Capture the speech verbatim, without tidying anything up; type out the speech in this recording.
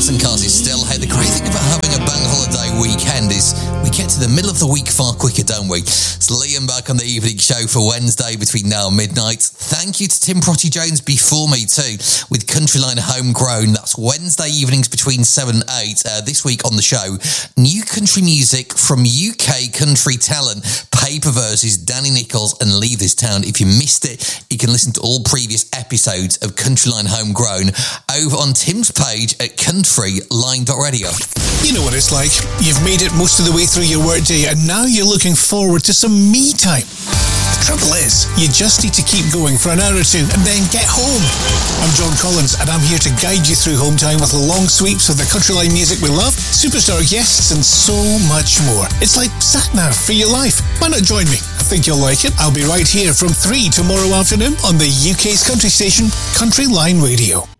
and cars is still here. The great thing about having a bank holiday weekend is we get to the middle of the week far quicker, don't we? It's Liam back on the evening show for Wednesday between now and midnight. Thank you to Tim Protty Jones before me too, with Countryline Homegrown. That's Wednesday evenings between seven and eight. Uh, this week on the show, new country music from U K country talent, Paper Verses, Danny Nichols and Leave This Town. If you missed it, you can listen to all previous episodes of Countryline Homegrown over on Tim's page at countryline dot radio. You know what it's like. You've made it most of the way through your workday and now you're looking forward to some me time. The trouble is, you just need to keep going for an hour or two and then get home. I'm John Collins and I'm here to guide you through home time with long sweeps of the Countryline music we love, superstar guests and so much more. It's like sat-nav for your life. Why not join me? I think you'll like it. I'll be right here from three tomorrow afternoon on the U K's country station, Countryline Radio.